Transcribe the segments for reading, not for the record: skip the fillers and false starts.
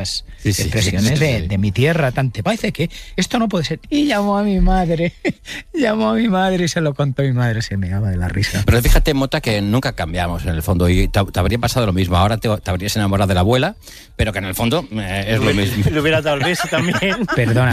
expresiones de mi tierra, te parece que esto no puede ser. Y llamó a mi madre y se lo contó mi madre, se meaba de la risa. Pero fíjate, Mota, que nunca cambiamos en el fondo y te habría pasado lo mismo. Ahora te habrías enamorado de la abuela, pero que en el fondo es lo mismo. Le hubiera dado el beso también.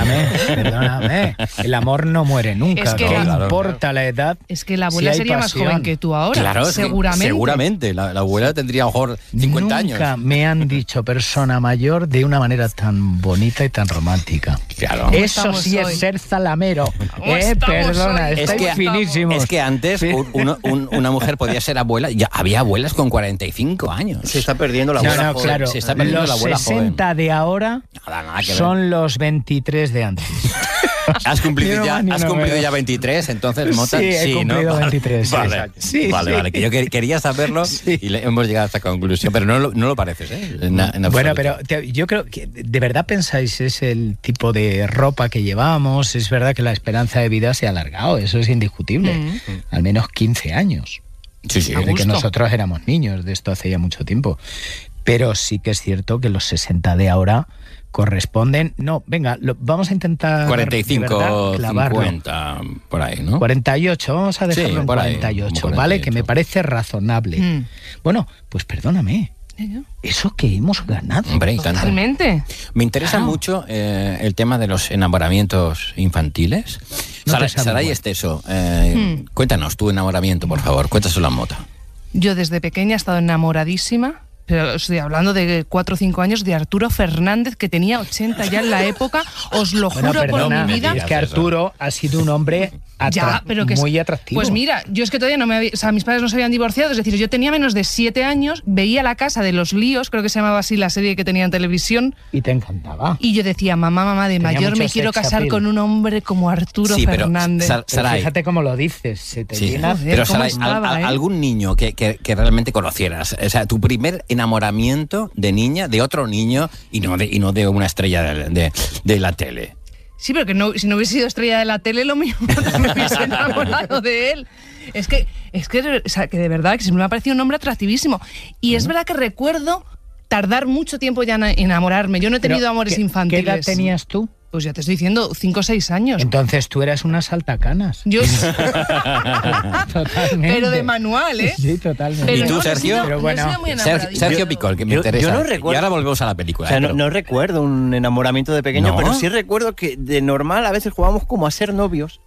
Perdóname. El amor no muere nunca. Es que ¿Qué claro, importa la edad? Es que la abuela sería más joven que tú ahora. Claro, seguramente. La abuela tendría a lo mejor 50 años. Nunca me han dicho persona mayor de una manera tan bonita y tan romántica. Claro. Eso sí es ser zalamero. Perdona, estáis finísimos. Es que antes una mujer podía ser abuela. Ya había abuelas con 45 años. Se está perdiendo la abuela joven. Claro. Se está perdiendo los la abuela 60 joven. de ahora Nada que son ver. los 23 de antes. ¿Has cumplido ya 23? Entonces, Mota, sí, he cumplido 23. Vale, vale, que yo quería saberlo y hemos llegado a esta conclusión, pero no lo pareces, ¿eh? Bueno, pero yo creo que de verdad pensáis es el tipo de ropa que llevamos. Es verdad que la esperanza de vida se ha alargado, eso es indiscutible. Al menos 15 años. Sí, Desde que nosotros éramos niños, de esto hace ya mucho tiempo. Pero sí que es cierto que los 60 de ahora corresponden... No, venga, vamos a intentar... 45, 50, por ahí, ¿no? 48, vamos a dejarlo en 48, ¿vale? Que me parece razonable. Bueno, pues perdóname. Eso que hemos ganado. Hombre, totalmente. Me interesa mucho el tema de los enamoramientos infantiles. Saray Esteso, cuéntanos tu enamoramiento, por favor. Cuéntaselo a Mota. Yo desde pequeña he estado enamoradísima, pero estoy hablando de 4 o 5 años, de Arturo Fernández, que tenía 80 ya en la época, os lo juro por mi vida. Es que Arturo ha sido un hombre muy atractivo. Pues mira, yo es que todavía no mis padres no se habían divorciado, es decir, yo tenía menos de 7 años, veía La Casa de los Líos, creo que se llamaba así la serie que tenía en televisión. Y te encantaba. Y yo decía, mamá, de mayor me quiero casar con un hombre como Arturo Fernández. Pero fíjate cómo lo dices, se te llena. Pero Saray, algún niño que realmente conocieras, o sea, tu primer enamoramiento de niña, de otro niño y no de una estrella de la tele. Sí, pero que si no hubiese sido estrella de la tele, lo mismo me hubiese enamorado de él. Es que de verdad que siempre me ha parecido un hombre atractivísimo. Y es verdad que recuerdo tardar mucho tiempo ya en enamorarme. Yo no he tenido amores infantiles. ¿Qué edad tenías tú? Pues ya te estoy diciendo, 5 o 6 años. Entonces tú eras una saltacanas. Yo totalmente. Pero de manual, ¿eh? Sí, totalmente. Pero ¿Y tú, Sergio? Sergio Picol, que me interesa. Yo no recuerdo. Y ahora volvemos a la película. O sea, no recuerdo un enamoramiento de pequeño, pero sí recuerdo que de normal a veces jugábamos como a ser novios.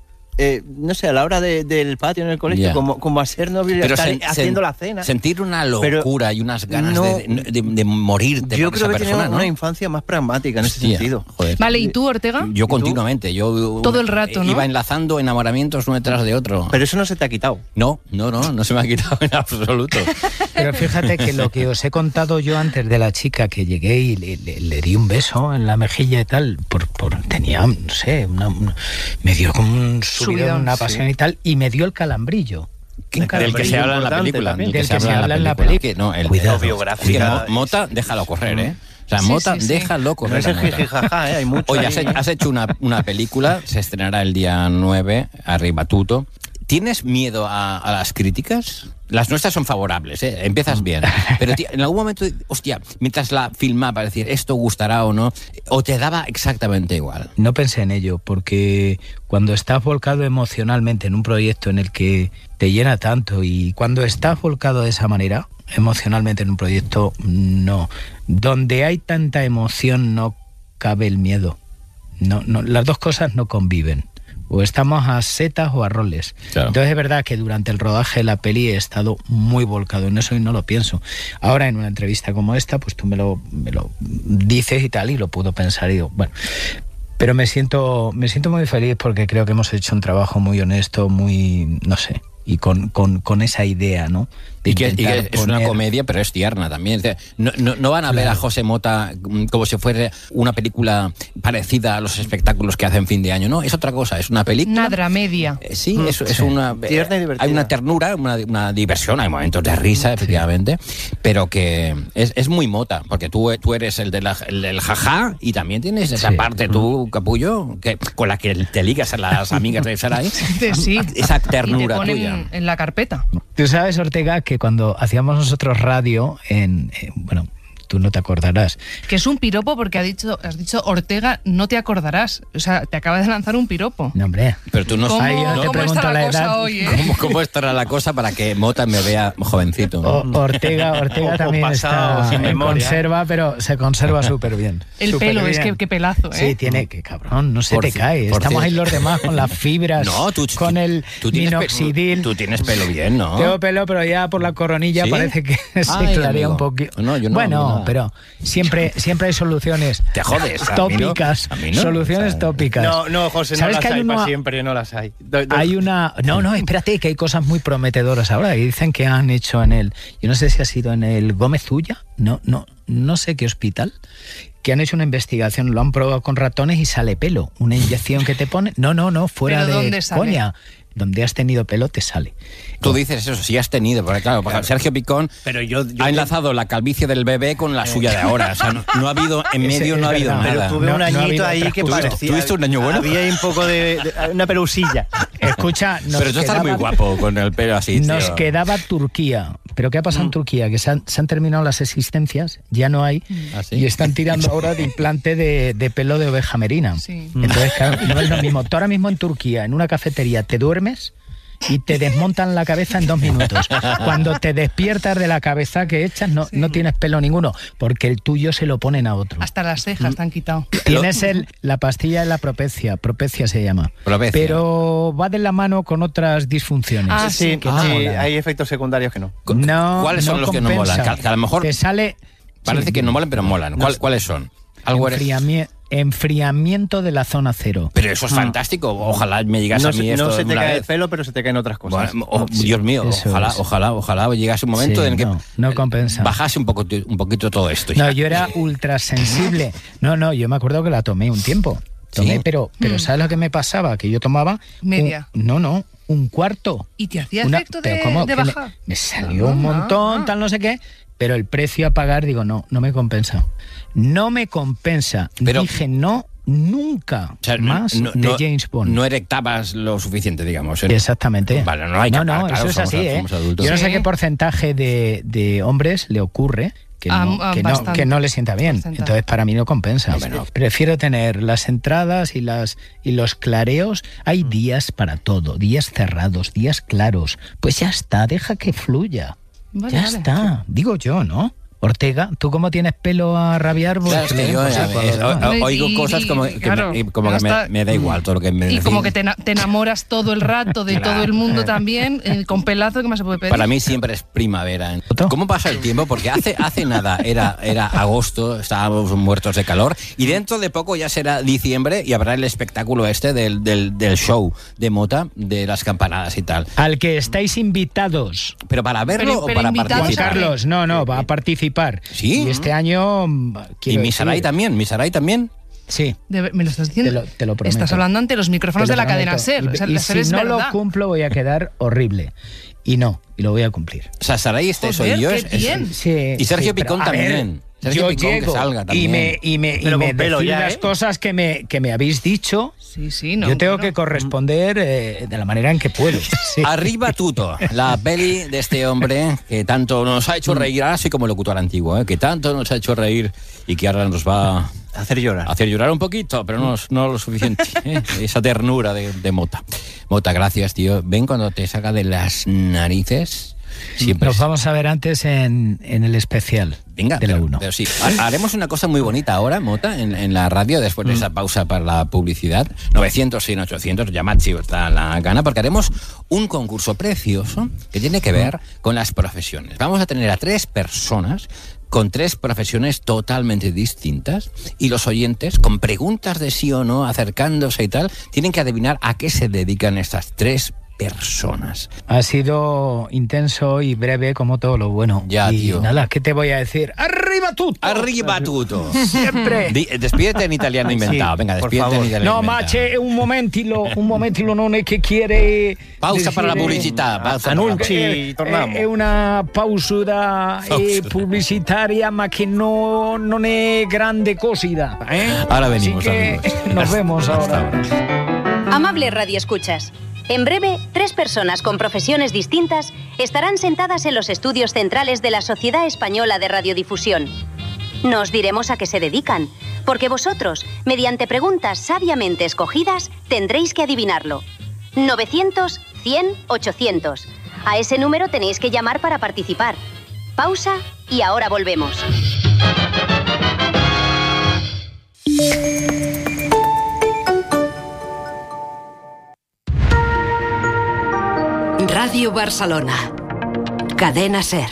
No sé, a la hora del patio en el colegio, como a ser novios y estar haciendo la cena. Sentir una locura y unas ganas de morirte. Yo creo que persona, tenía una infancia más pragmática en ese sentido. Joder. Vale, ¿y tú, Ortega? Yo continuamente. Yo todo el rato, ¿no? Iba enlazando enamoramientos uno detrás de otro. Pero eso no se te ha quitado. No se me ha quitado en absoluto. Pero fíjate que lo que os he contado yo antes de la chica que llegué y le di un beso en la mejilla y tal, tenía, no sé, me dio como un subidón, una pasión y tal, y me dio el calambrillo. Del que se habla en la película. Del que se habla en la película. No, el biográfica. Mota, déjalo correr, ¿eh? O sea, Mota, déjalo correr. No es el jijijaja, hay mucho. Oye, has hecho una película, se estrenará el día 9, arriba Tuto. ¿Tienes miedo a las críticas? Las nuestras son favorables, ¿eh? Empiezas bien. Pero en algún momento, hostia, mientras la filmaba, decir, ¿esto gustará o no? ¿O te daba exactamente igual? No pensé en ello, porque cuando estás volcado emocionalmente en un proyecto en el que te llena tanto, y cuando estás volcado de esa manera, emocionalmente en un proyecto, no. Donde hay tanta emoción no cabe el miedo. No, las dos cosas no conviven. O estamos a setas o a roles. Claro. Entonces es verdad que durante el rodaje de la peli he estado muy volcado en eso y no lo pienso. Ahora en una entrevista como esta, pues tú me lo dices y tal, y lo puedo pensar y digo, bueno. Pero me siento muy feliz porque creo que hemos hecho un trabajo muy honesto, muy, no sé, y con esa idea, ¿no? Y que es una comedia, pero es tierna también. No van a ver a José Mota como si fuera una película parecida a los espectáculos que hacen fin de año. No, es otra cosa, es una película. Una dramedia. Sí, es una... Tierna y divertida. Hay una ternura, una diversión, hay momentos de risa, efectivamente, pero que es muy Mota, porque tú eres el del jajá y también tienes esa parte tú, capullo, que con la que te ligas a las amigas de Saray. Sí. Esa ternura y te ponen tuya. En la carpeta. Tú sabes, Ortega, que cuando hacíamos nosotros radio, tú no te acordarás. Que es un piropo porque has dicho Ortega, no te acordarás. O sea, te acaba de lanzar un piropo. No, hombre. Pero tú no sabes. ¿Cómo está la cosa hoy, ¿Cómo estará la cosa para que Mota me vea jovencito? Ortega también está en conserva, pero se conserva súper bien. El pelo, bien. Es que qué pelazo, ¿eh? Sí, tiene que, cabrón, no se te cae. Estamos ahí los demás con las fibras, con el minoxidil. Tú tienes pelo bien, ¿no? Tengo pelo, pero ya por la coronilla parece que se clarea un poquito. No, yo no, bueno, pero siempre hay soluciones. Te jodes. Tópicas. A mí no. Soluciones tópicas. No, José, no las hay para siempre, no las hay. Hay una... No, espérate, que hay cosas muy prometedoras ahora. Y dicen que han hecho en el... Yo no sé si ha sido en el Gómez Ulla, no sé qué hospital, que han hecho una investigación, lo han probado con ratones y sale pelo. Una inyección que te pone... No, fuera de coña. Donde has tenido pelo te sale. Tú dices eso, sí has tenido, porque claro. Sergio Picón ha enlazado la calvicie del bebé con la suya de ahora. O sea, no ha habido, en medio no ha habido nada. Pero tuve un añito ahí que parecía... ¿Tuviste un año bueno? Había un poco de una pelusilla. Escucha, pero tú estás muy guapo con el pelo así, tío. Nos quedaba Turquía. ¿Pero qué ha pasado en Turquía? Que se han terminado las existencias, ya no hay, y están tirando ahora de implante de pelo de oveja merina. Sí. Entonces, claro, no es lo mismo. Tú ahora mismo en Turquía, en una cafetería, te duermes y te desmontan la cabeza en 2 minutos. Cuando te despiertas de la cabeza que echas, no tienes pelo ninguno, porque el tuyo se lo ponen a otro. Hasta las cejas te han quitado. Tienes la pastilla de la propecia se llama. Propecia. Pero va de la mano con otras disfunciones. Sí, hay efectos secundarios que no. ¿Cuáles son los que no molan? Que a lo mejor te sale... Parece que no molan, pero molan. ¿Cuáles son? Enfriamiento de la zona cero. Pero eso es fantástico. Ojalá me llegase a mí esto. No se te cae vez. el pelo, pero se te caen otras cosas. Bueno, Dios mío, ojalá llegase un momento en el que no compensa. Bajase un poquito todo esto. No, yo era ultra sensible. No, yo me acuerdo que la tomé un tiempo. Pero ¿sabes lo que me pasaba? Que yo tomaba... Media. Un cuarto. ¿Y te hacía efecto de bajar? Me salió un montón, tal no sé qué... Pero el precio a pagar, digo, no me compensa. No me compensa. Pero, dije, no, nunca más de James Bond. No erectabas lo suficiente, digamos. Exactamente. Vale, no hay que claro, eso es así, ¿eh? Yo no sé qué porcentaje de hombres le ocurre que no le sienta bien. Bastante. Entonces, para mí no compensa. Prefiero tener las entradas y los clareos. Hay días para todo, días cerrados, días claros. Pues ya está, deja que fluya. Vale, ya está, digo yo, ¿no? Ortega, ¿tú cómo tienes pelo a rabiar? Claro, es que yo oigo cosas como que me da igual todo lo que me decís. Y como que te enamoras todo el rato de todo el mundo también, con pelazo, ¿qué más se puede pedir? Para mí siempre es primavera. ¿Cómo pasa el tiempo? Porque hace nada era agosto, estábamos muertos de calor, y dentro de poco ya será diciembre y habrá el espectáculo del show de Mota, de las campanadas y tal. Al que estáis invitados. ¿Pero para verlo o para participar? Carlos, no, va a participar. Sí. Y este año... ¿Y Misaray también? Sí. ¿Me lo estás diciendo? Te lo prometo. Estás hablando ante los micrófonos de la cadena SER. Y si no lo cumplo voy a quedar horrible. Y lo voy a cumplir. O sea, Saray, soy yo. Sí, y Sergio Picón también. Yo llego y me decís las cosas que me habéis dicho. Yo tengo que corresponder de la manera en que puedo. Sí. Arriba Tuto, la peli de este hombre que tanto nos ha hecho reír, ahora soy como locutor antiguo, que tanto nos ha hecho reír y que ahora nos va a hacer llorar un poquito, pero no lo suficiente. Esa ternura de Mota. Mota, gracias, tío. Ven cuando te saca de las narices. Nos vamos a ver antes en el especial. Venga, de la 1. Pero sí. Haremos una cosa muy bonita ahora, Mota, en la radio, después de esa pausa para la publicidad. 900 y 800, llamad si os da la gana, porque haremos un concurso precioso que tiene que ver con las profesiones. Vamos a tener a 3 personas con 3 profesiones totalmente distintas, y los oyentes, con preguntas de sí o no, acercándose y tal, tienen que adivinar a qué se dedican estas 3 personas. Ha sido intenso y breve como todo lo bueno. Ya, tío. Nada, ¿qué te voy a decir? ¡Arriba Tuto! ¡Arriba Tuto! Siempre. Despídete en italiano inventado. Venga, despídete en italiano inventado. No, Mache, un momentilo, non è che quiere... Pausa para la pubblicità. Annunci, torniamo. È una pausa pubblicitaria, ma che non è grande cosida. Ahora venimos, así que amigos. Nos vemos ahora. Amables radioescuchas. En breve, 3 personas con profesiones distintas estarán sentadas en los estudios centrales de la Sociedad Española de Radiodifusión. Nos diremos a qué se dedican, porque vosotros, mediante preguntas sabiamente escogidas, tendréis que adivinarlo. 900 100 800. A ese número tenéis que llamar para participar. Pausa y ahora volvemos. Ràdio Barcelona. Cadena SER.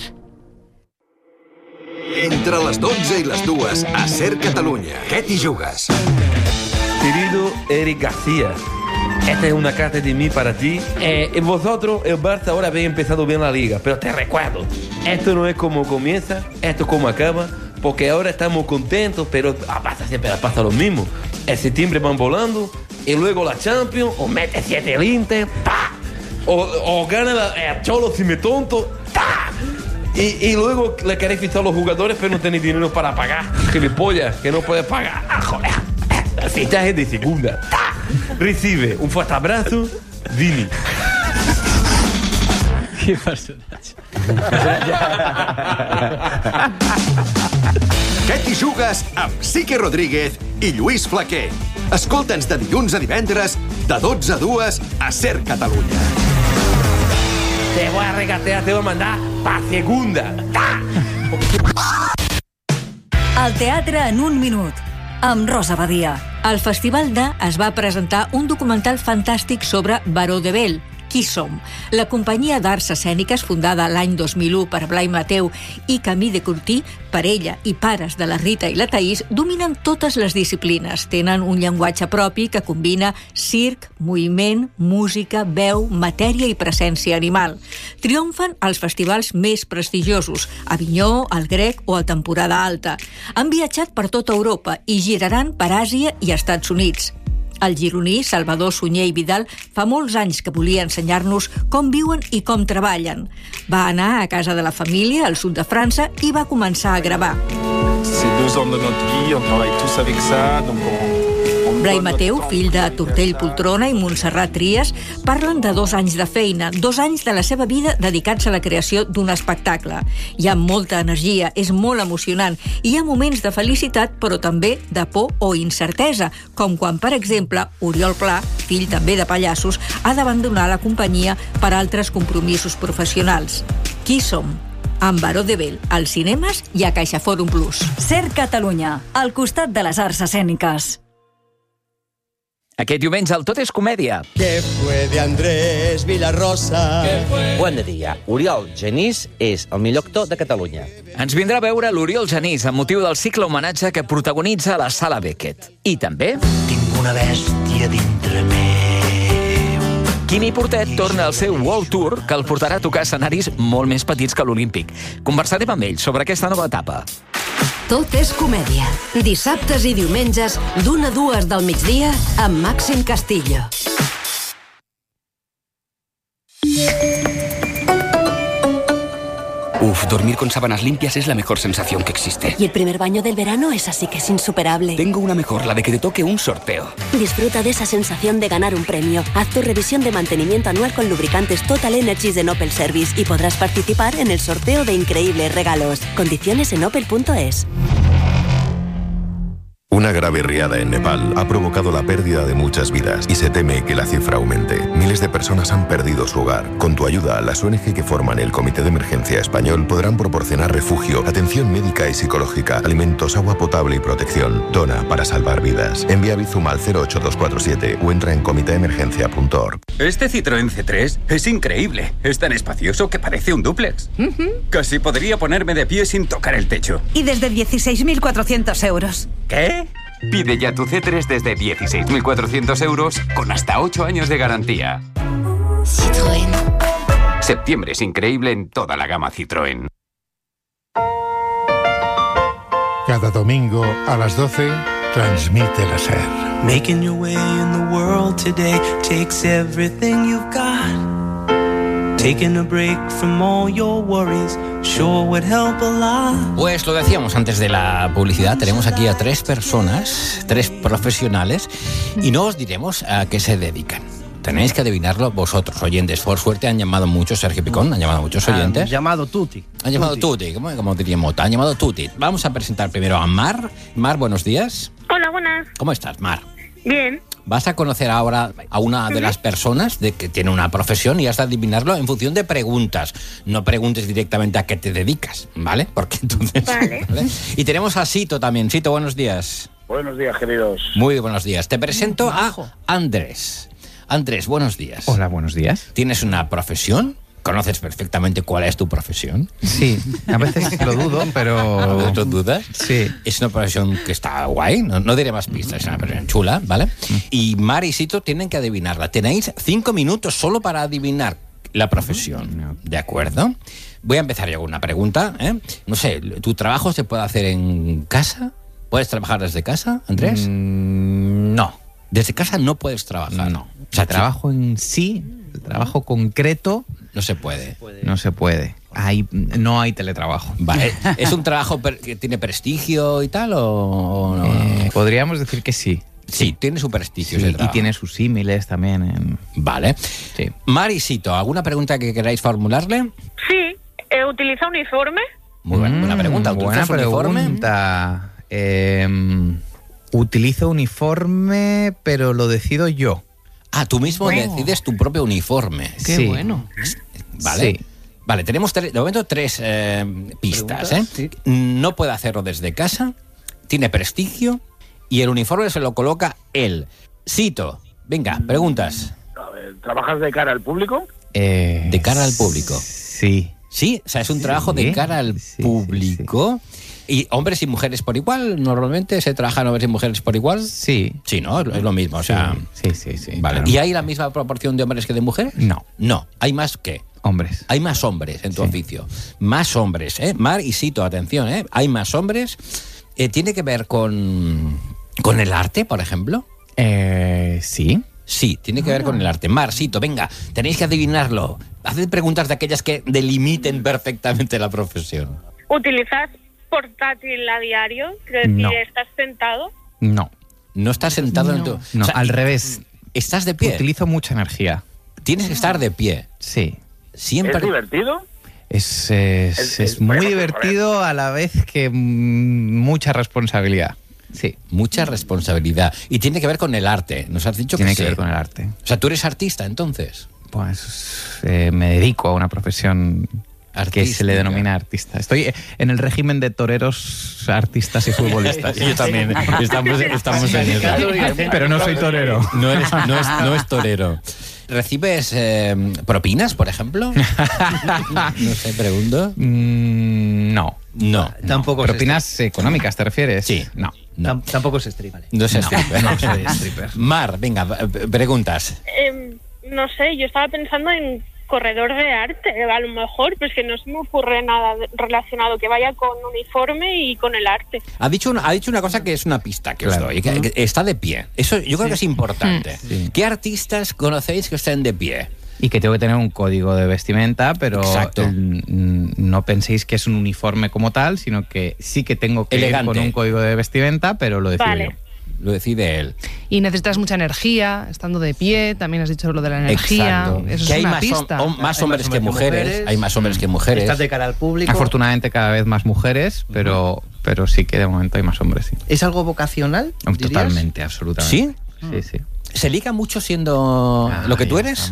Entre les 12 y las 2 a SER Catalunya. ¿Qué te jugas? Querido Eric García, esta es una carta de mí para ti. Vosotros, el Barça ahora habéis empezado bien la liga, pero te recuerdo, esto no es como comienza, esto es como acaba, porque ahora estamos contentos, pero siempre pasa lo mismo. En septiembre van volando, y luego la Champions, o mete 7 el Inter, ¡pa! O gana el Cholo si me tonto, ¡ta! Y luego le queréis fichar a los jugadores, pero no tenéis dinero para pagar. Gilipollas, que no puedes pagar. Joder. El fichaje de segunda. ¡Ta! Recibe un fuerte abrazo, Vini. Qué personatge. Què t'hi jugues amb Sique Rodríguez i Lluís Flaquer? Escolta'ns de dilluns a divendres, de 12 a 2 a SER Catalunya. Te voy a regatear, te voy a mandar pa' segunda. ¡Ta! El teatre en un minut, amb Rosa Badia. Al Festival d'A es va presentar un documental fantàstic sobre Baró de Bell, Qui som? La companyia d'arts escèniques, fundada l'any 2001 per Blai Mateu i Camí de Curtí, parella i pares de la Rita i la Taís, dominen totes les disciplines. Tenen un llenguatge propi que combina circ, moviment, música, veu, matèria i presència animal. Triomfen als festivals més prestigiosos, Avinyó, el Grec o a Temporada Alta. Han viatjat per tota Europa i giraran per Àsia i Estats Units. El gironí Salvador Sunyer i Vidal fa molts anys que volia ensenyar-nos com viuen i com treballen. Va anar a casa de la família, al sud de França, i va començar a gravar. C'est 2 ans de notre vie, on travaille tous avec ça, donc Blai Mateu, fill de Tortell Poltrona i Montserrat Trias, parlen de 2 anys de feina, 2 anys de la seva vida dedicats a la creació d'un espectacle. Hi ha molta energia, és molt emocionant, i hi ha moments de felicitat, però també de por o incertesa, com quan, per exemple, Oriol Pla, fill també de pallassos, ha d'abandonar la companyia per altres compromisos professionals. Qui som? Amb Baró de Bell, als cinemes i a CaixaForum Plus. SER Catalunya, al costat de les arts escèniques. Aquest diumenge el Tot és comèdia. ¿Qué fue de Andrés Vilarrosa? Bon dia. Oriol Genís és el millor actor de Catalunya. Ens vindrà a veure l'Oriol Genís amb motiu del cicle homenatge que protagonitza a la Sala Beckett. I també... Tinc una bèstia dintre meu. Quimi Portet torna al seu World Tour, que el portarà a tocar escenaris molt més petits que l'Olímpic. Conversarem amb ell sobre aquesta nova etapa. Tot és comèdia. Dissabtes i diumenges, d'1 a 2 del migdia, amb Màxim Castillo. Uf, dormir con sábanas limpias es la mejor sensación que existe. Y el primer baño del verano es así que es insuperable. Tengo una mejor, la de que te toque un sorteo. Disfruta de esa sensación de ganar un premio. Haz tu revisión de mantenimiento anual con lubricantes Total Energies en Opel Service y podrás participar en el sorteo de increíbles regalos. Condiciones en opel.es. Una grave riada en Nepal ha provocado la pérdida de muchas vidas y se teme que la cifra aumente. Miles de personas han perdido su hogar. Con tu ayuda, las ONG que forman el Comité de Emergencia Español podrán proporcionar refugio, atención médica y psicológica, alimentos, agua potable y protección. Dona para salvar vidas. Envía Bizum al 08247 o entra en comiteemergencia.org. Este Citroën C3 es increíble. Es tan espacioso que parece un dúplex. Casi podría ponerme de pie sin tocar el techo. Y desde 16.400 euros. ¿Qué? Pide ya tu C3 desde 16.400 euros con hasta 8 años de garantía. Citroën. Septiembre es increíble en toda la gama Citroën. Cada domingo a las 12 transmite la SER. Making your way in the world today takes everything you've got. Taking a break from all your worries sure would help a lot. Pues lo decíamos antes de la publicidad, tenemos aquí a 3 personas, 3 profesionales, y no os diremos a qué se dedican. tenéis que adivinarlo vosotros, oyentes. Por suerte han llamado muchos, Sergio Picón, han llamado muchos oyentes. Han llamado Tuti. Han llamado Tuti, como diría Mota, han llamado Tuti. Vamos a presentar primero a Mar. Mar, buenos días. Hola, buenas. ¿Cómo estás, Mar? Bien. Vas a conocer ahora a una de las personas de que tiene una profesión y has de adivinarlo en función de preguntas. No preguntes directamente a qué te dedicas, ¿vale? Porque entonces... Vale. ¿vale? Y tenemos a Sito también. Sito, buenos días. Buenos días, queridos. Muy buenos días. Te presento a Andrés. Andrés, buenos días. Hola, buenos días. ¿Tienes una profesión? ¿Conoces perfectamente cuál es tu profesión? Sí, a veces lo dudo, pero... ¿A veces lo dudas? Sí. Es una profesión que está guay, no diré más pistas, es una profesión chula, ¿vale? Y Mar y Sito tienen que adivinarla. Tenéis 5 minutos solo para adivinar la profesión, ¿de acuerdo? Voy a empezar yo con una pregunta, ¿eh? No sé, ¿tu trabajo se puede hacer en casa? ¿Puedes trabajar desde casa, Andrés? No. ¿Desde casa no puedes trabajar? No. O sea, trabajo en sí, el trabajo concreto... No se puede. No se puede. No hay teletrabajo. Vale. ¿Es un trabajo que tiene prestigio y tal o no? Podríamos decir que sí. Sí, tiene su prestigio. Sí, ese trabajo. Y tiene sus símiles también. Vale. Sí. Marisito, ¿alguna pregunta que queráis formularle? Sí. ¿Utiliza uniforme? Muy buena pregunta. Buena pregunta. Utilizo uniforme, pero lo decido yo. Ah, tú mismo decides tu propio uniforme. Qué bueno. Vale. Sí. Vale, tenemos de momento 3 pistas. Sí. No puede hacerlo desde casa, tiene prestigio y el uniforme se lo coloca él. Sito, venga, preguntas. A ver, ¿trabajas de cara al público? ¿De cara al público? Sí. ¿Sí? O sea, es un trabajo de cara al público. Sí. ¿Y hombres y mujeres por igual? ¿Normalmente se trabajan hombres y mujeres por igual? Sí. Sí, ¿no? Es lo mismo, o sea... Sí. Vale. Claro. ¿Y hay la misma proporción de hombres que de mujeres? No. No. ¿Hay más qué? Hombres. Hay más hombres en tu oficio. Más hombres, ¿eh? Mar y Sito, atención, ¿eh? Hay más hombres. ¿Tiene que ver con el arte, por ejemplo? Sí. Sí, tiene que ver con el arte. Mar, Sito, venga, tenéis que adivinarlo. Haced preguntas de aquellas que delimiten perfectamente la profesión. ¿Utilizas portátil a diario? Quiero decir, No. ¿estás sentado? No. No estás sentado en tu... No, o sea, al revés. ¿Estás de pie? Utilizo mucha energía. Tienes que estar de pie. Sí. Siempre... ¿Es divertido? Es muy divertido a la vez que mucha responsabilidad. Sí. Mucha responsabilidad. Y tiene que ver con el arte. Nos has dicho Tiene que que sí. ver con el arte. O sea, tú eres artista, entonces. Pues me dedico a una profesión que se le denomina artista. Estoy en el régimen de toreros, artistas y futbolistas. Yo también. Estamos en eso. Pero no soy torero. No es torero. ¿Recibes propinas, por ejemplo? No sé, pregunto. No. Tampoco. ¿Propinas económicas te refieres? Sí. No. Tampoco es stripper. No es stripper. No soy stripper. Mar, venga, preguntas. No sé, yo estaba pensando en corredor de arte, a lo mejor, pero es que no se me ocurre nada relacionado que vaya con uniforme y con el arte. Ha dicho una cosa que es una pista que os doy, que está de pie. Eso yo creo que es importante. Sí. ¿Qué artistas conocéis que estén de pie? Y que tengo que tener un código de vestimenta, pero no penséis que es un uniforme como tal, sino que sí que tengo que ir con un código de vestimenta, pero lo decido yo. Lo decide él. Y necesitas mucha energía, estando de pie, también has dicho lo de la energía. Exacto. Eso que es hay una más pista. Más hombres que mujeres. Hay más hombres que mujeres. Estás de cara al público. Afortunadamente cada vez más mujeres, pero sí que de momento hay más hombres, sí. ¿Es algo vocacional? Totalmente, absolutamente. ¿Sí? Sí. ¿Se liga mucho siendo lo que tú eres?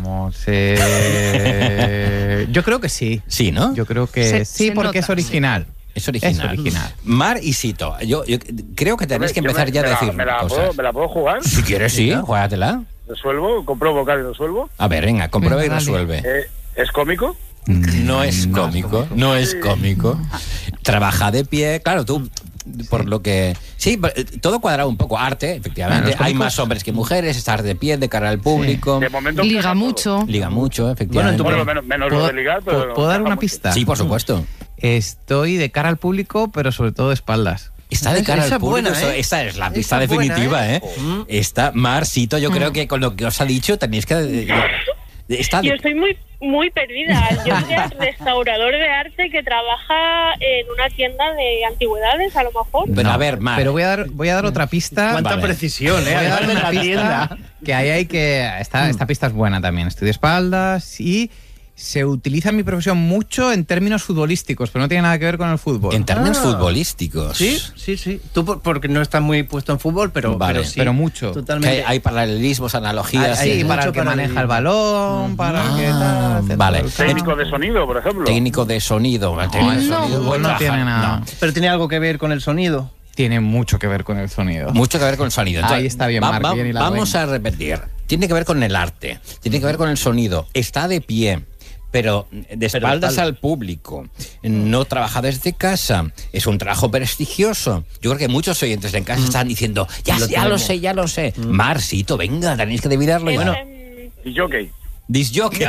Yo creo que sí. Sí, ¿no? Yo creo que sí, porque es original. Es original. Mar y Sito, yo creo que tenéis que empezar ya a decir cosas. ¿Me la puedo jugar? Si quieres, sí, juégatela. ¿Resuelvo? ¿Compro vocal y resuelvo? A ver, venga, comprueba y resuelve. ¿Es cómico? No es cómico, no es cómico. Trabaja de pie, claro, tú... Por lo que... Sí, todo cuadrado un poco. Arte, efectivamente. Hay más hombres que mujeres, estar de pie, de cara al público. De momento Liga mucho. Liga mucho, efectivamente. Bueno, menos lo de ligar, pero... ¿Puedo dar una pista? Sí, por supuesto. Estoy de cara al público, pero sobre todo de espaldas. Está de cara al público. Buena, ¿eh? Esta es la pista definitiva, ¿eh? Esta, Mar, Sito, yo creo que con lo que os ha dicho tenéis que... Yo estoy muy perdida. Yo soy restaurador de arte que trabaja en una tienda de antigüedades, a lo mejor. Pero a ver, Mar. Pero voy a dar otra pista. Cuánta precisión, ¿eh? Voy a dar de una la pista tienda. que ahí hay que... Esta pista es buena también. Estudio espaldas y... Se utiliza en mi profesión mucho en términos futbolísticos, pero no tiene nada que ver con el fútbol. En términos futbolísticos. Sí. Tú porque no estás muy puesto en fútbol, pero sí. Pero mucho. Totalmente. Hay paralelismos, analogías. Sí, para el que maneja el balón, para el que tal. Vale. Técnico de sonido, por ejemplo. Técnico de sonido. No tiene nada. Pero tiene algo que ver con el sonido. Tiene mucho que ver con el sonido. Mucho que ver con el sonido. Entonces, ahí está bien, Marc, bien hilado. Vamos a repetir. Tiene que ver con el arte. Tiene que ver con el sonido. Está de pie. Pero de espaldas al público, no trabaja desde casa, es un trabajo prestigioso. Yo creo que muchos oyentes en casa están diciendo, ya lo sé. Marcito, venga, tenéis que adivinarlo. Bueno, y jockey. Disjockey.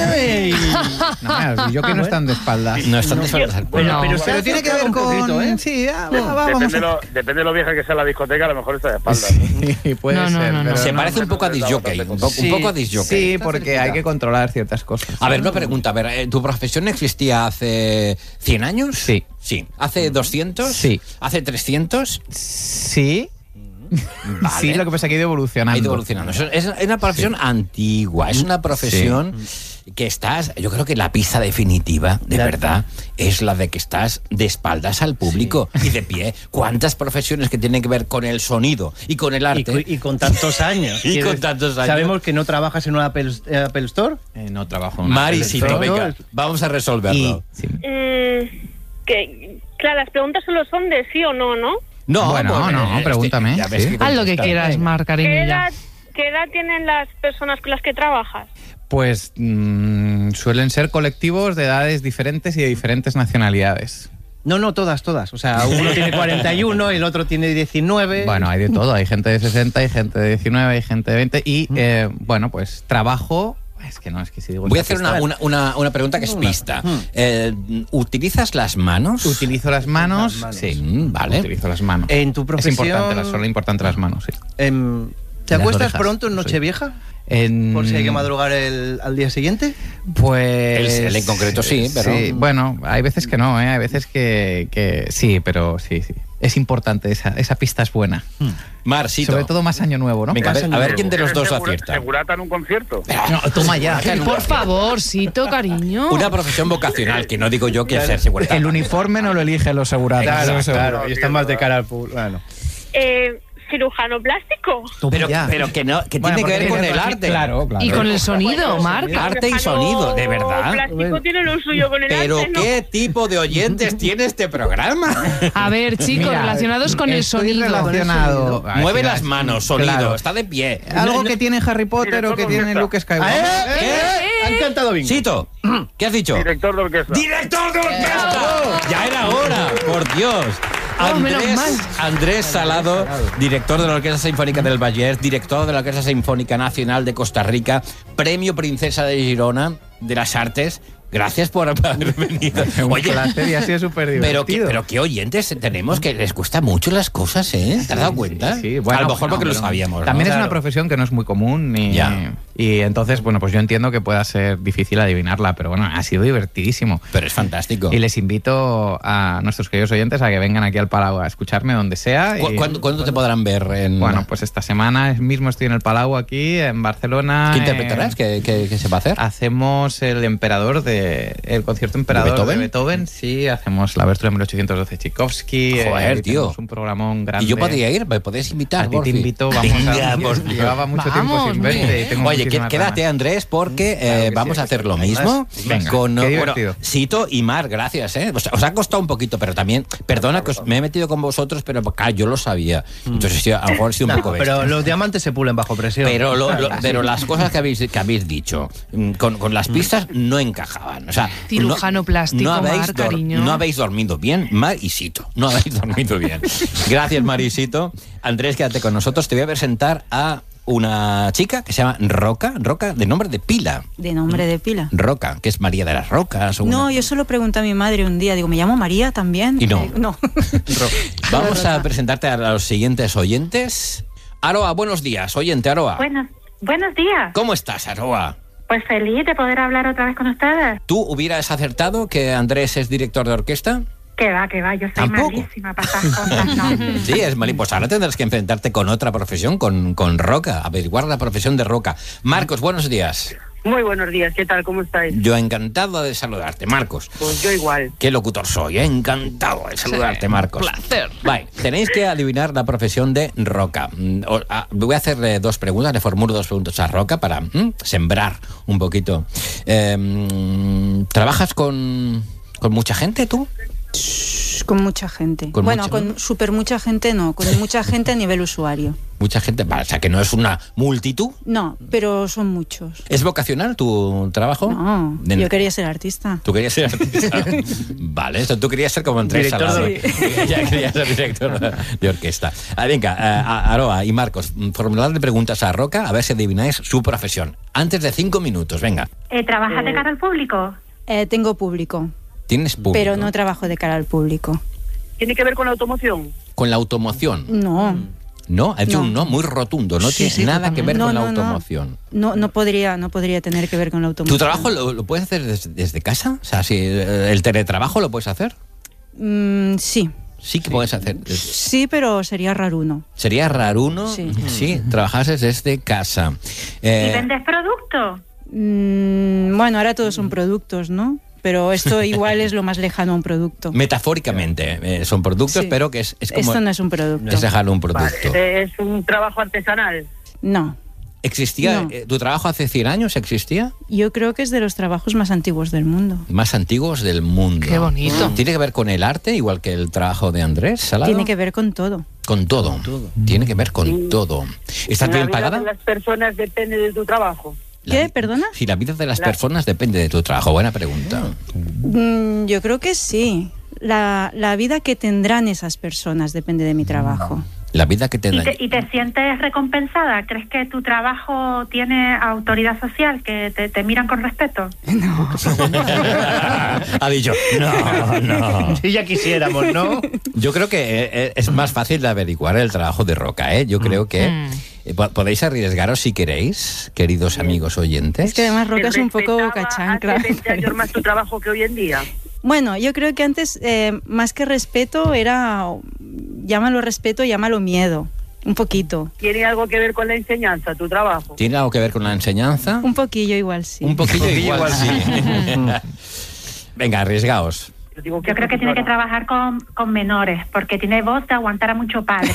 No, yo que no están de espaldas. No están de espaldas al público. Pero tiene que ver con... Poquito, ¿eh? Sí, Depende de lo vieja que sea la discoteca, a lo mejor está de espaldas. Sí, puede ser. Pero se parece un poco a disjockey. Un poco a disjockey. Sí, porque hay que controlar ciertas cosas. A ver, no pregunta. A ver, ¿tu profesión existía hace 100 años? Sí. ¿Hace 200? Sí. ¿Hace 300? Sí. Vale. Sí, lo que pasa es que ha ido evolucionando. Es una profesión antigua, es una profesión que estás, yo creo que la pista definitiva, de verdad, es la de que estás de espaldas al público y de pie. ¿Cuántas profesiones que tienen que ver con el sonido y con el arte? Y con tantos años. ¿Sabemos que no trabajas en una Apple Store? No trabajo en una Apple Store. Marisito, venga, vamos a resolverlo. Claro, las preguntas solo son de sí o no, ¿no? No, pregúntame. Haz lo que quieras, Marc, cariño. ¿Qué edad tienen las personas con las que trabajas? Pues suelen ser colectivos de edades diferentes y de diferentes nacionalidades. No, todas. O sea, uno tiene 41, el otro tiene 19. Bueno, hay de todo. Hay gente de 60, hay gente de 19, hay gente de 20. Y, bueno, pues trabajo... Es que si digo... Voy a hacer una pregunta que es pista. ¿Utilizas las manos? Utilizo las manos, sí. Vale. Utilizo las manos. En tu profesión... Son importantes las manos, sí. ¿Te acuestas pronto en Nochevieja? ¿Por si hay que madrugar al día siguiente? Pues... Él en concreto sí, pero... Sí, bueno, hay veces que no, hay veces que sí, pero sí. Es importante, esa pista es buena. Marcito. Sobre todo más año nuevo, ¿no? Venga, a ver quién de los dos acierta. ¿Segurata en un concierto? No, toma ya. Por favor, Sito, cariño. Una profesión vocacional, que no digo yo que ser segurata. El uniforme no lo eligen los seguratas. Claro, y están más de cara al público. Bueno. ¿Cirujano plástico? Pero que tiene que ver con el arte. Claro. Y con el sonido, Marc. Arte y sonido, de verdad. Plástico tiene lo suyo con el arte. Pero ¿qué tipo de oyentes tiene este programa? A ver, chicos, relacionados con el sonido. Relacionado. Mueve las manos, sonido, está de pie. Algo que tiene Harry Potter o que tiene Luke Skywalker. Han cantado bien. Sito, ¿qué has dicho? Director de orquesta. ¡Director de orquesta! Ya era hora, por Dios. Andrés Salado, director de la Orquesta Sinfónica del Vallès, director de la Orquesta Sinfónica Nacional de Costa Rica, Premio Princesa de Girona de las Artes. Gracias por haber venido. Oye, ha sido súper divertido. Pero qué oyentes tenemos que les cuesta mucho las cosas, ¿eh? ¿Te has dado cuenta? Sí. Bueno, a lo mejor porque lo sabíamos. También es una profesión que no es muy común y entonces, bueno, pues yo entiendo que pueda ser difícil adivinarla, pero bueno, ha sido divertidísimo. Pero es fantástico. Y les invito a nuestros queridos oyentes a que vengan aquí al Palau a escucharme donde sea. ¿Cuándo te podrán ver? Bueno, pues esta semana mismo estoy en el Palau aquí, en Barcelona. ¿Qué interpretarás? ¿Qué se va a hacer? Hacemos el concierto Emperador de Beethoven, sí, hacemos la abertura de 1812 Tchaikovsky. Joder, tío. Es un programón grande. ¿Y yo podría ir? ¿Me podés invitar? A ti te invito, llevaba mucho tiempo sin verte. Oye, quédate, Andrés, porque vamos a hacer lo mismo. Venga, con qué divertido. Sito y Mar, gracias. Os ha costado un poquito, pero también, perdona que me he metido con vosotros, pero yo lo sabía. Entonces, a lo mejor he sido un poco bestia. Pero los diamantes se pulen bajo presión. Pero las cosas que habéis dicho con las pistas no encajaban. O sea, cirujano plástico, Mar, cariño. No habéis dormido bien, Mar y Sito. No habéis dormido bien. Gracias, Mar y Sito. Andrés, quédate con nosotros. Te voy a presentar a una chica que se llama Roca, de nombre de pila. ¿De nombre de pila? Roca, que es María de las Rocas. No, yo solo pregunté a mi madre un día, digo, ¿me llamo María también? Y no. No. Vamos a presentarte a los siguientes oyentes. Aroa, buenos días, oyente Aroa. Buenos días. ¿Cómo estás, Aroa? Pues feliz de poder hablar otra vez con ustedes. ¿Tú hubieras acertado que Andrés es director de orquesta? Que va, yo soy malísima para estas cosas, ¿no? Sí, es malísimo. Pues ahora tendrás que enfrentarte con otra profesión, con Roca, averiguar la profesión de Roca. Marcos, buenos días. Muy buenos días, ¿qué tal? ¿Cómo estáis? Yo encantado de saludarte, Marcos. Pues yo igual. Qué locutor soy, encantado de saludarte, Marcos. Placer. Vale, tenéis que adivinar la profesión de Roca. Voy a hacerle 2 preguntas, le formulo 2 preguntas a Roca para sembrar un poquito. ¿Trabajas con mucha gente tú? Con mucha gente. Con súper mucha gente no, con mucha gente a nivel usuario. Mucha gente, o sea, que no es una multitud. No, pero son muchos. ¿Es vocacional tu trabajo? No, yo quería ser artista. ¿Tú querías ser artista? Vale, esto tú querías ser como Andrés Salado. Sí. Ya querías ser director de orquesta. Venga, Aroa y Marcos, formuladle preguntas a Roca a ver si adivináis su profesión. Antes de 5 minutos, venga. ¿Trabajas de cara al público? Tengo público. ¿Tienes público? Pero no trabajo de cara al público. ¿Tiene que ver con la automoción? ¿Con la automoción? No. ¿No? Ha hecho un no muy rotundo. No tiene nada que ver con la automoción. No podría tener que ver con la automoción. ¿Tu trabajo lo puedes hacer desde casa? O sea, si ¿el teletrabajo lo puedes hacer? Sí. Sí que puedes hacer. Sí, pero sería raruno. ¿Sería raruno? Sí, trabajases desde casa. ¿Y vendes productos? Bueno, ahora todos son productos, ¿no? Pero esto igual es lo más lejano a un producto. Metafóricamente, son productos, pero que es como... Esto no es un producto. Es dejarlo un producto. Vale, ¿es un trabajo artesanal? No. ¿Existía? No. ¿Tu trabajo hace 100 años existía? Yo creo que es de los trabajos más antiguos del mundo. Más antiguos del mundo. ¡Qué bonito! ¿Tiene que ver con el arte, igual que el trabajo de Andrés Salado? Tiene que ver con todo. Con todo. Tiene que ver con todo. ¿Estás bien pagada? ¿La vida de las personas depende de tu trabajo? ¿Qué? ¿Perdona? Si la vida de las personas depende de tu trabajo. Buena pregunta. Yo creo que sí. La vida que tendrán esas personas depende de mi trabajo. La vida que tendrán. ¿Y te sientes recompensada? ¿Crees que tu trabajo tiene autoridad social? ¿Que te miran con respeto? No. Ha dicho, no. Si ya quisiéramos, ¿no? Yo creo que es más fácil de averiguar el trabajo de Roca, ¿eh? Yo creo que... Podéis arriesgaros si queréis, queridos amigos oyentes. Es que además Roca es un poco cachancla. ¿Hace 20 años más tu trabajo que hoy en día? Bueno, yo creo que antes, más que respeto, era... Llámalo respeto, llámalo miedo. Un poquito. ¿Tiene algo que ver con la enseñanza, tu trabajo? ¿Tiene algo que ver con la enseñanza? Un poquillo igual sí. Un poquillo igual sí. Venga, arriesgaos. Yo creo que tiene que trabajar con menores, porque tiene voz de aguantar a mucho padre.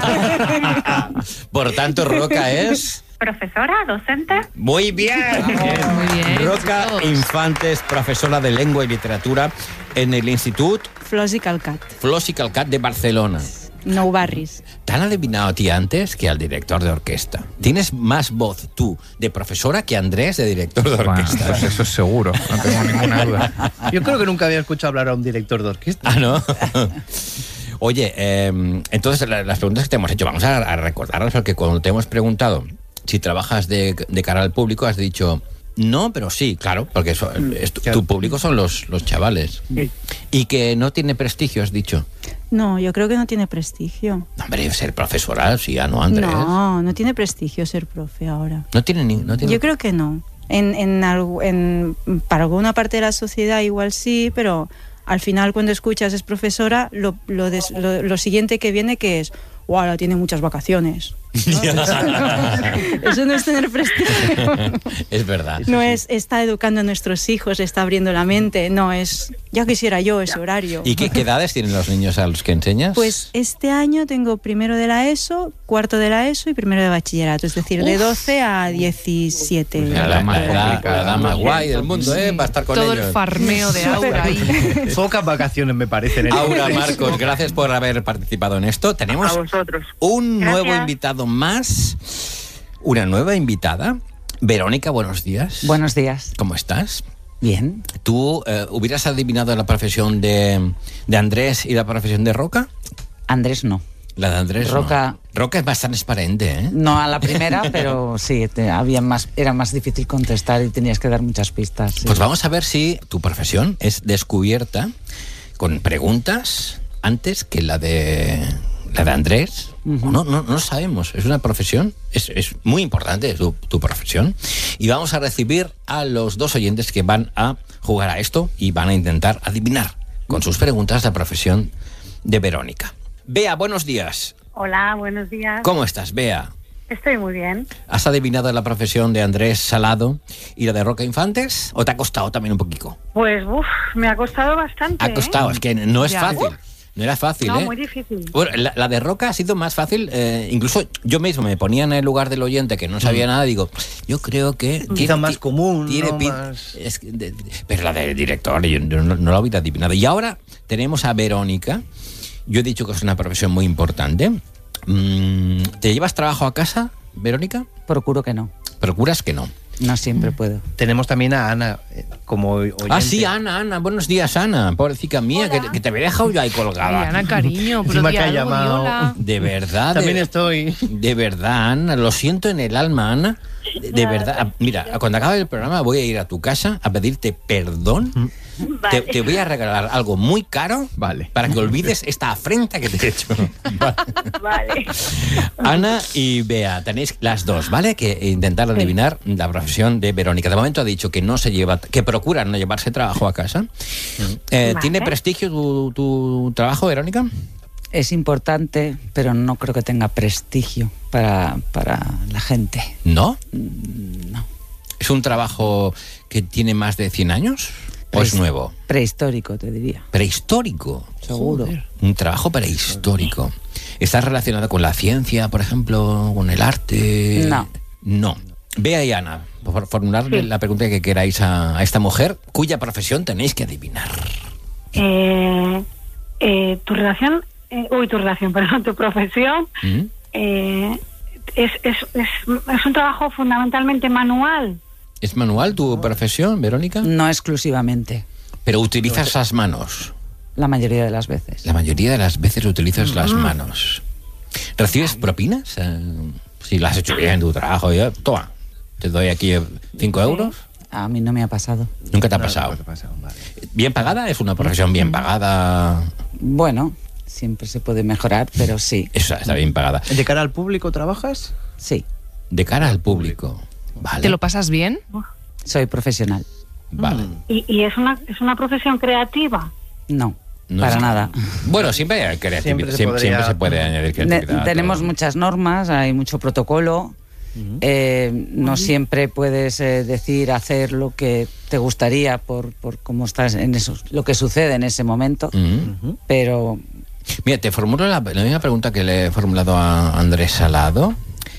Por tanto, Roca es... ¿Profesora? ¿Docente? Muy bien. Muy bien. Roca Infantes, profesora de lengua y literatura en el Institut Flos i Calcat. Flos i Calcat de Barcelona. Nou Barris. ¿Te han adivinado a ti antes que al director de orquesta? Tienes más voz tú de profesora que Andrés de director de orquesta. Pues eso es seguro, no tengo ninguna duda. Yo creo que nunca había escuchado hablar a un director de orquesta. Ah, ¿no? Oye, entonces las preguntas que te hemos hecho, vamos a recordarlas, porque cuando te hemos preguntado si trabajas de cara al público, has dicho... No, pero sí, claro, porque tu público son los chavales. Sí. Y que no tiene prestigio, has dicho. No, yo creo que no tiene prestigio. No, hombre, ser profesora, sí, ¿no, Andrés? No tiene prestigio ser profe ahora. No tiene. Yo creo que no. Para alguna parte de la sociedad igual sí, pero al final cuando escuchas es profesora, lo siguiente que viene que es, wow, tiene muchas vacaciones. ¿No? Eso no es tener prestigio. Es verdad. No es está educando a nuestros hijos, está abriendo la mente. No, es ya quisiera yo ese horario. ¿Y qué edades tienen los niños a los que enseñas? Pues este año tengo primero de la ESO, cuarto de la ESO y primero de bachillerato. Es decir, de 12 a 17. Pues la edad más guay del mundo, ¿eh? Va a estar con todo ellos. El farmeo de Aura ahí. Pocas vacaciones me parecen. Aura, Marcos, gracias por haber participado en esto. Tenemos un nuevo invitado más, una nueva invitada. Verónica, buenos días. Buenos días. ¿Cómo estás? Bien. ¿Tú hubieras adivinado la profesión de Andrés y la profesión de Roca? Andrés no. La de Andrés Roca. No. Roca es más transparente, ¿eh? No a la primera, pero sí, era más difícil contestar y tenías que dar muchas pistas. Sí. Pues vamos a ver si tu profesión es descubierta con preguntas antes que la de la de Andrés, no lo sabemos. Es una profesión, es muy importante tu profesión. Y vamos a recibir a los 2 oyentes que van a jugar a esto y van a intentar adivinar con sus preguntas la profesión de Verónica. Bea, buenos días. Hola, buenos días. ¿Cómo estás, Bea? Estoy muy bien. ¿Has adivinado la profesión de Andrés Salado y la de Roca Infantes? ¿O te ha costado también un poquito? Pues, me ha costado bastante. Ha costado, es que no es fácil. No era fácil, No, muy difícil. Bueno, la de Roca ha sido más fácil. Incluso yo mismo me ponía en el lugar del oyente que no sabía nada. Digo, yo creo que... Quizá más común, tiene ¿no? Más... pero la del director, yo no la hubiera adivinado. Y ahora tenemos a Verónica. Yo he dicho que es una profesión muy importante. ¿Te llevas trabajo a casa, Verónica? Procuro que no. ¿Procuras que no? No siempre puedo. Tenemos también a Ana como oyente. Ah, sí, Ana. Buenos días, Ana. Pobrecita mía, que te había dejado yo ahí colgada. Ay, Ana, cariño, pero que ha llamado. De verdad. También estoy. De verdad, Ana. Lo siento en el alma, Ana. De verdad. Mira, cuando acabe el programa voy a ir a tu casa a pedirte perdón. Vale. Te voy a regalar algo muy caro para que olvides esta afrenta que te he hecho. Vale. Ana y Bea, tenéis las dos, ¿vale? Que intentar adivinar la profesión de Verónica. De momento ha dicho que no se lleva, que procura no llevarse trabajo a casa. ¿Tiene prestigio tu trabajo, Verónica? Es importante, pero no creo que tenga prestigio para la gente. ¿No? No. ¿Es un trabajo que tiene más de 100 años? ¿O es nuevo? Prehistórico, te diría. ¿Prehistórico? Seguro. Joder. Un trabajo prehistórico. ¿Está relacionado con la ciencia, por ejemplo, con el arte? No. Bea y Ana, por formularle la pregunta que queráis a esta mujer, cuya profesión tenéis que adivinar. Tu profesión es un trabajo fundamentalmente manual. ¿Es manual tu profesión, Verónica? No exclusivamente. ¿Pero utilizas las manos? La mayoría de las veces. La mayoría de las veces utilizas las manos. ¿Recibes propinas? Si lo has hecho bien en tu trabajo, toma, te doy aquí 5 euros. A mí no me ha pasado. ¿Nunca te ha pasado? Vale. ¿Bien pagada? ¿Es una profesión bien pagada? Bueno, siempre se puede mejorar, pero sí. Eso está bien pagada. ¿De cara al público trabajas? Sí. De cara al público. Vale. ¿Te lo pasas bien? Soy profesional. Vale. ¿Y es una profesión creativa? No, para nada. Bueno, siempre hay creatividad. Siempre se puede añadir creatividad. Tenemos muchas normas, hay mucho protocolo. No siempre puedes hacer lo que te gustaría por cómo estás en eso, lo que sucede en ese momento. Pero... Mira, te formulo la misma pregunta que le he formulado a Andrés Salado.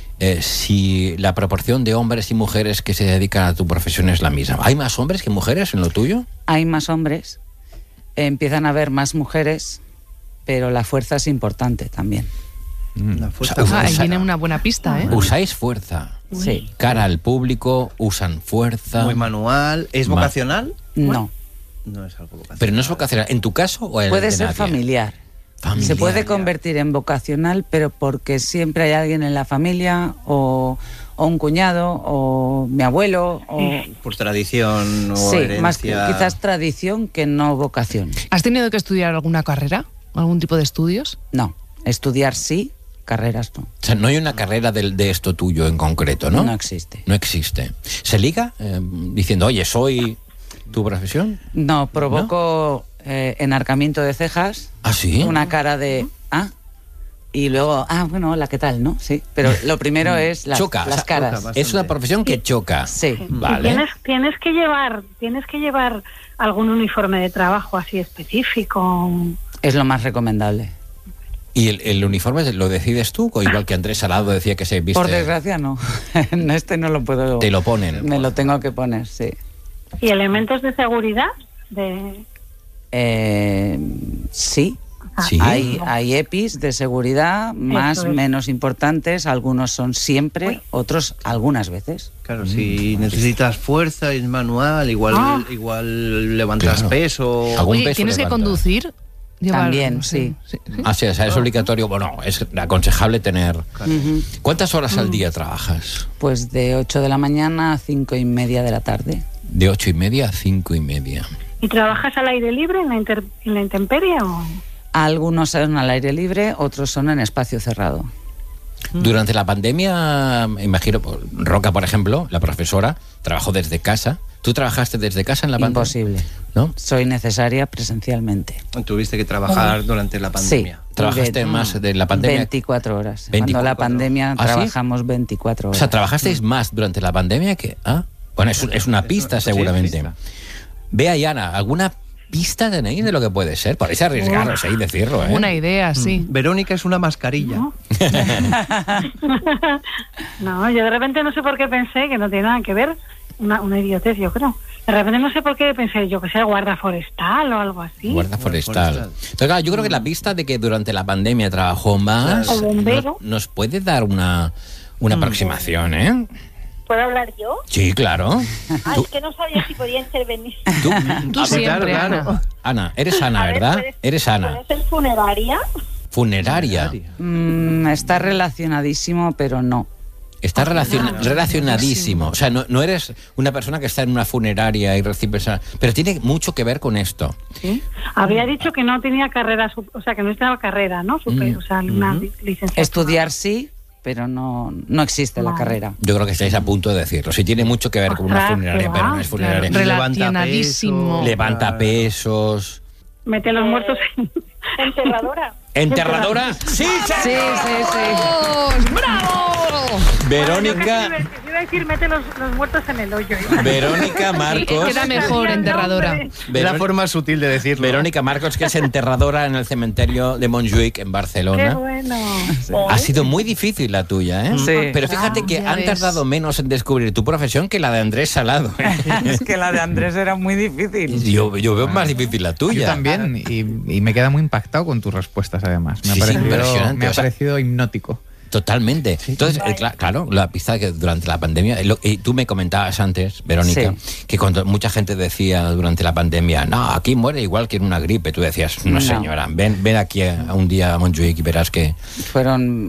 Si la proporción de hombres y mujeres que se dedican a tu profesión es la misma. ¿Hay más hombres que mujeres en lo tuyo? Hay más hombres. Empiezan a haber más mujeres, pero la fuerza es importante también. La fuerza. Ahí viene una buena pista, ¿eh? ¿Usáis fuerza? Sí. Cara al público, usan fuerza. Muy manual. ¿Es vocacional? No. No es algo vocacional. Pero no es vocacional. ¿En tu caso o en Puede el de ser nadie? familiar. Se puede convertir en vocacional, pero porque siempre hay alguien en la familia, o un cuñado, o mi abuelo, o... Por tradición o herencia. Más que quizás tradición que no vocación. ¿Has tenido que estudiar alguna carrera? ¿Algún tipo de estudios? No. Estudiar sí, carreras no. O sea, no hay una carrera de esto tuyo en concreto, ¿no? No existe. No existe. ¿Se liga diciendo, oye, soy tu profesión? No, provoco... enarcamiento de cejas. ¿Ah, sí? Una cara de... y luego, bueno, hola, ¿qué tal? ¿No? Sí, pero lo primero es las caras. Es una profesión que choca. Sí. Vale. Tienes que llevar algún uniforme de trabajo así específico. Es lo más recomendable. ¿Y el uniforme lo decides tú? O igual que Andrés Salado decía que se viste... Por desgracia no. Este no lo puedo... Te lo ponen. Me lo tengo que poner, sí. ¿Y elementos de seguridad? Sí. ¿Sí? Hay EPIs de seguridad, más, menos importantes. Algunos son siempre, otros algunas veces. Claro, si necesitas fuerza, es manual, igual levantas peso. Oye, ¿tienes que conducir? También, sí. O sea, es obligatorio, bueno, es aconsejable tener... ¿Cuántas horas al día trabajas? Pues de 8 de la mañana a 5:30 de la tarde. De 8:30 a 5:30. ¿Y trabajas al aire libre en la intemperie o...? Algunos son al aire libre, otros son en espacio cerrado. Durante la pandemia, imagino, Roca, por ejemplo, la profesora, trabajó desde casa. ¿Tú trabajaste desde casa en la pandemia? Imposible. ¿No? Soy necesaria presencialmente. ¿Tuviste que trabajar durante la pandemia? Sí. ¿Trabajaste más de la pandemia? 24 horas. 24. Cuando la pandemia trabajamos 24 horas. O sea, ¿trabajasteis más durante la pandemia que...? Bueno, es una pista seguramente. Sí, Bea y Ana, ¿alguna pista tenéis de lo que puede ser? Podéis arriesgaros y decirlo, ¿eh? Una idea, sí. Verónica es una mascarilla. No, yo de repente no sé por qué pensé que no tiene nada que ver, una idiotez, yo creo. De repente no sé por qué pensé, yo que sé, guarda forestal o algo así. Guarda forestal. Pero claro, yo creo que la pista de que durante la pandemia trabajó más nos puede dar una aproximación, ¿eh? ¿Puedo hablar yo? Sí, claro. Es que no sabía si podía intervenir. Tú siempre, Ana. Ana, eres Ana, ¿verdad? Eres Ana. ¿Puede ser funeraria? Funeraria. Está relacionadísimo, pero no. Está relacionadísimo. O sea, no eres una persona que está en una funeraria y recibe esa... Pero tiene mucho que ver con esto. ¿Sí? Había dicho que no tenía carrera, o sea, que no estaba carrera, ¿no? O sea, una licenciatura. Estudiar sí, pero no existe la carrera. Yo creo que estáis a punto de decirlo. Sí, tiene mucho que ver con una funeraria, pero no es funeraria. Relacionadísimo. Levanta pesos. Mete los muertos en... Enterradora. ¿Enterradora? ¡Sí, sí! ¡Bravo! Verónica... Iba a decir, mete los muertos en el hoyo. Verónica Marcos... Queda mejor, enterradora. La forma sutil de decirlo. Verónica Marcos, que es enterradora en el cementerio de Montjuïc, en Barcelona. ¡Qué bueno! Ha sido muy difícil la tuya, ¿eh? Sí. Pero fíjate que han tardado menos en descubrir tu profesión que la de Andrés Salado. Es que la de Andrés era muy difícil. Yo veo más difícil la tuya. Yo también, y me queda muy impactado con tus respuestas, además. Me ha parecido hipnótico. Totalmente. Entonces, claro, la pista que durante la pandemia, y tú me comentabas antes, Verónica, que cuando mucha gente decía durante la pandemia, no, aquí muere igual que en una gripe, tú decías, no señora, ven aquí a un día a Montjuïc y verás que... Fue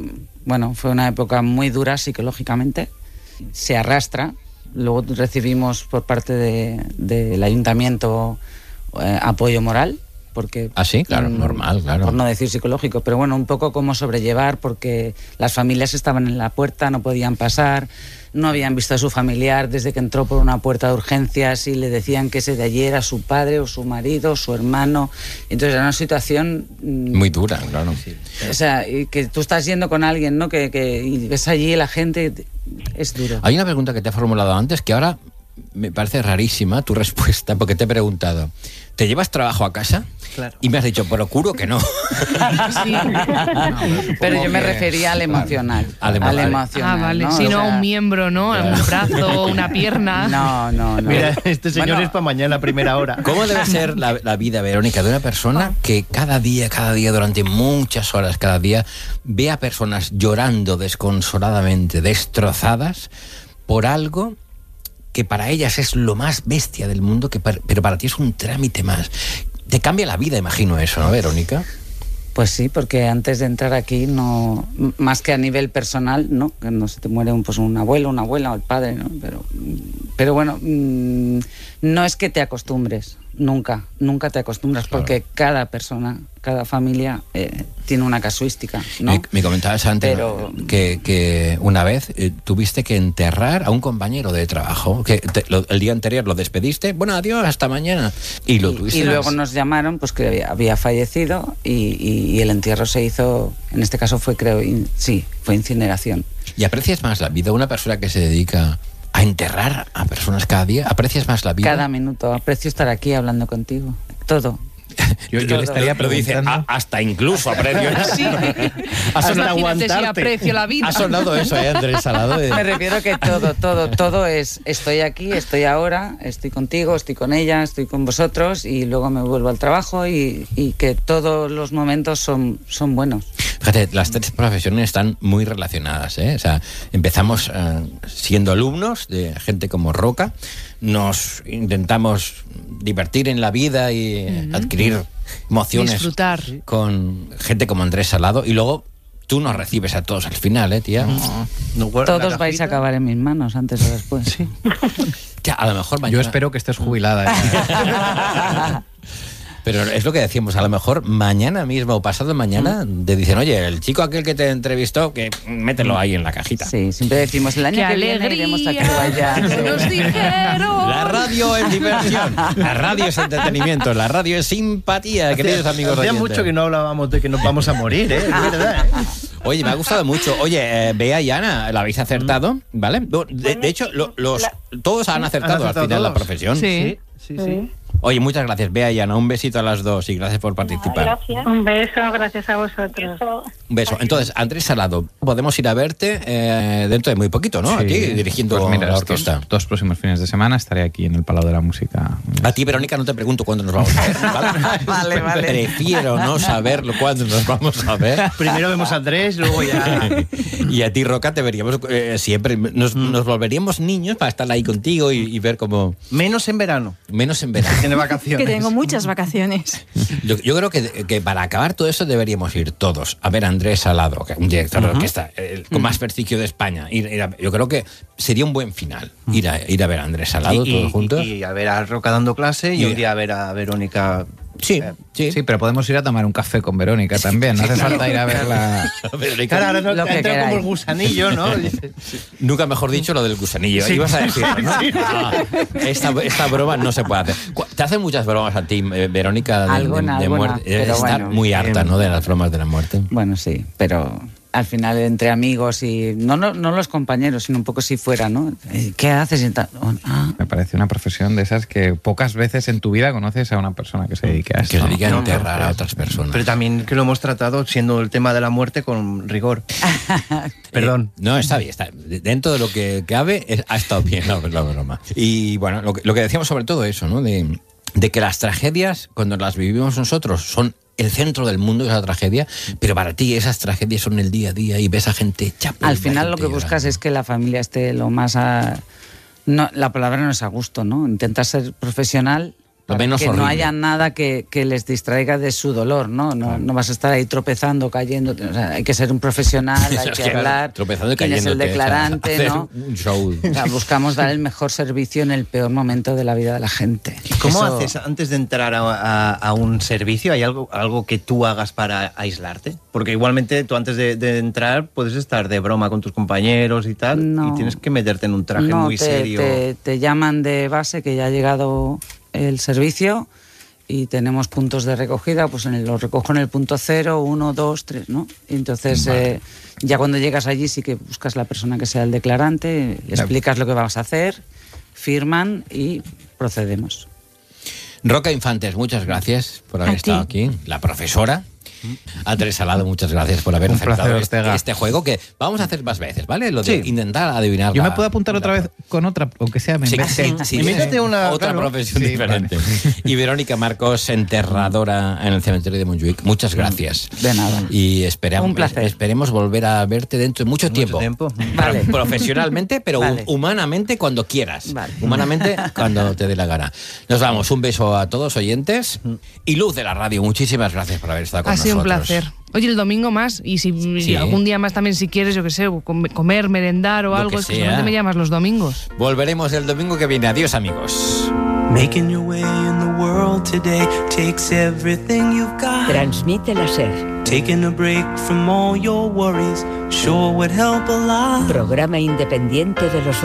una época muy dura psicológicamente, se arrastra, luego recibimos por parte del ayuntamiento apoyo moral, porque sí, claro, normal, claro. Por no decir psicológico, pero bueno, un poco cómo sobrellevar, porque las familias estaban en la puerta, no podían pasar, no habían visto a su familiar desde que entró por una puerta de urgencias y le decían que ese de allí era su padre o su marido o su hermano. Entonces era una situación... muy dura, claro. Sí. O sea, y que tú estás yendo con alguien, ¿no? Y ves allí la gente, es duro. Hay una pregunta que te he formulado antes que ahora me parece rarísima tu respuesta, porque te he preguntado, ¿te llevas trabajo a casa? Claro. Y me has dicho, procuro que no. Sí. Pero yo me refería al emocional. Al emocional. Vale. ¿No? Si no, un miembro, ¿no? Claro. Un brazo, una pierna. No. Mira, este señor es para mañana a primera hora. ¿Cómo debe ser la vida, Verónica, de una persona que cada día, durante muchas horas, cada día, ve a personas llorando desconsoladamente, destrozadas, por algo que para ellas es lo más bestia del mundo, pero para ti es un trámite más? Te cambia la vida, imagino eso, ¿no, Verónica? Pues sí, porque antes de entrar aquí, no, más que a nivel personal, ¿no? Que no se te muere un abuelo, una abuela o el padre, ¿no? Pero bueno, no es que te acostumbres, nunca te acostumbras, claro. Porque cada persona, cada familia tiene una casuística, ¿no? Me comentabas antes que una vez tuviste que enterrar a un compañero de trabajo, que el día anterior lo despediste, bueno, adiós, hasta mañana, y lo tuviste. Y luego nos llamaron, pues que había fallecido y el entierro se hizo, en este caso fue fue incineración. ¿Y aprecias más la vida? Una persona que se dedica a enterrar a personas cada día, ¿aprecias más la vida? Cada minuto, aprecio estar aquí hablando contigo, todo. Yo le estaría preguntando... Lo dice, hasta incluso aprecio. Sí. Hasta aguantarte. Si aprecio la vida. Ha sonado eso, Andrés Salado. Me refiero que todo es, estoy aquí, estoy ahora, estoy contigo, estoy con ella, estoy con vosotros y luego me vuelvo al trabajo y que todos los momentos son buenos. Fíjate, las tres profesiones están muy relacionadas, ¿eh? O sea, empezamos siendo alumnos de gente como Roca, nos intentamos divertir en la vida y adquirir emociones, disfrutar con gente como Andrés Salado, y luego tú nos recibes a todos al final, tía. Todos vais a acabar en mis manos antes o después. Sí. Ya, a lo mejor mañana... Yo espero que estés jubilada. Pero es lo que decíamos, a lo mejor mañana mismo o pasado mañana te dicen, oye, el chico aquel que te entrevistó, que mételo ahí en la cajita. Sí, siempre decimos, el año que viene iremos a que vaya. Nos dijeron. La radio es diversión, la radio es entretenimiento, la radio es simpatía, queridos amigos oyentes. Hacía mucho que no hablábamos de que nos vamos a morir, es verdad. Oye, me ha gustado mucho. Oye, Bea y Ana, la habéis acertado, ¿vale? De hecho, todos han acertado al final la profesión. Sí. Oye, muchas gracias, Bea y Ana. Un besito a las dos y gracias por participar. Gracias. Un beso, gracias a vosotros. Un beso. Entonces, Andrés Salado, podemos ir a verte dentro de muy poquito, ¿no? Sí. Aquí, dirigiendo Pues mira, la orquesta. Estos 2 próximos fines de semana estaré aquí en el Palau de la Música. A ti, Verónica, no te pregunto cuándo nos vamos a ver, ¿vale? Vale. Prefiero no saber cuándo nos vamos a ver. Primero vemos a Andrés, luego ya... Y a ti, Roca, te veríamos siempre. Nos volveríamos niños para estar ahí contigo y ver cómo... Menos en verano. Menos en verano. Tiene vacaciones. Que tengo muchas vacaciones. Yo creo que para acabar todo eso deberíamos ir todos a ver a Andrés Salado, que es un director de orquesta con más prestigio de España. Yo creo que sería un buen final ir a ver a Andrés Salado todos juntos. Y a ver a Roca dando clase y un día a ver a Verónica. Sí, pero podemos ir a tomar un café con Verónica también. No hace falta ir a verla. Claro, ahora no Lo que entra como queráis. el gusanillo, ¿no? Nunca mejor dicho lo del gusanillo. Sí. Ibas a decirlo, ¿no? Sí. Esta broma no se puede hacer. ¿Te hacen muchas bromas a ti, Verónica, de Alguna, muerte? pero Estar bueno. muy harta, ¿no?, de las bromas de la muerte. Bueno, sí, pero al final entre amigos y no los compañeros, sino un poco si fuera, ¿no? ¿Qué haces? Y tal. Me parece una profesión de esas que pocas veces en tu vida conoces a una persona que se dedique a esto. Que se dedique a enterrar a otras personas. Pero también que lo hemos tratado siendo el tema de la muerte con rigor. Perdón. No, está bien. Dentro de lo que cabe, ha estado bien la broma. Y bueno, lo que decíamos sobre todo eso, ¿no? De que las tragedias, cuando las vivimos nosotros, son el centro del mundo, esa tragedia, pero para ti esas tragedias son el día a día y ves a gente chapa. Al final lo que buscas es que la familia esté lo más no, la palabra no es a gusto, ¿no? Intentas ser profesional lo menos que horrible. no haya nada que les distraiga de su dolor, ¿no? No vas a estar ahí tropezando, cayendo. O sea, hay que ser un profesional, hay que hablar. Tropezando y quién es el cayéndote, declarante, o sea, ¿no? un show. O sea, buscamos dar el mejor servicio en el peor momento de la vida de la gente. ¿Cómo haces antes de entrar a un servicio? ¿Hay algo que tú hagas para aislarte? Porque igualmente tú antes de entrar puedes estar de broma con tus compañeros y tal, y tienes que meterte en un traje muy serio. Te llaman de base que ya ha llegado el servicio y tenemos puntos de recogida, pues lo recojo en el punto 0, 1, 2, 3, ¿no? Y entonces ya cuando llegas allí sí que buscas la persona que sea el declarante, le explicas lo que vas a hacer, firman y procedemos. Roca Infantes, muchas gracias por haber estado aquí. La profesora. Andrés Salado, muchas gracias por haber aceptado este juego, que vamos a hacer más veces, ¿vale? Lo de intentar adivinar. Yo me puedo apuntar otra vez con otra, aunque sea Invéntate otra profesión diferente. Vale. Y Verónica Marcos, enterradora en el cementerio de Montjuic, muchas gracias. De nada. Y un placer. esperemos volver a verte dentro de mucho tiempo. Vale. Profesionalmente, pero humanamente cuando quieras. Vale. Humanamente cuando te dé la gana. Nos vamos, un beso a todos oyentes. Y Luz de la radio, muchísimas gracias por haber estado con nosotros. Un placer. Oye, el domingo más, y si algún día más también, si quieres, yo qué sé, comer, merendar o algo, es que solamente me llamas los domingos. Volveremos el domingo que viene. Adiós, amigos. Making your way in the world today takes everything you've got. Transmite la SER. Taking a break from all your worries sure would help a lot. Programa independiente de los